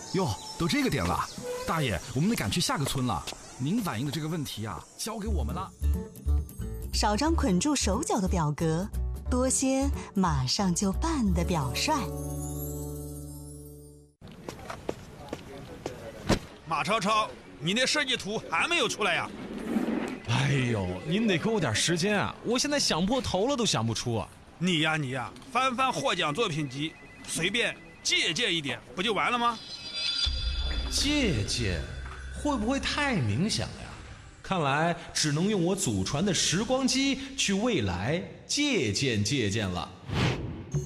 哟，都这个点了，大爷，我们得赶去下个村了。您反映的这个问题啊，交给我们了。 少张捆住手脚的表格，多些马上就办的表率。 马超超，你那设计图还没有出来呀？ 哎呦，您得给我点时间啊！我现在想破头了都想不出啊！ 你呀，翻翻获奖作品集，随便借鉴一点，不就完了吗？ 借鉴会不会太冥想呀？看来只能用我祖传的时光机去未来借鉴了。